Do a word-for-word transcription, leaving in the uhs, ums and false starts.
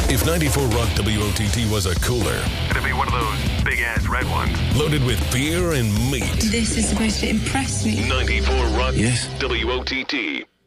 If ninety-four Rock W O T T was a cooler, It'd be one of those big-ass red ones. loaded with beer and meat. This is supposed to impress me. ninety-four Rock Yes. W O T T.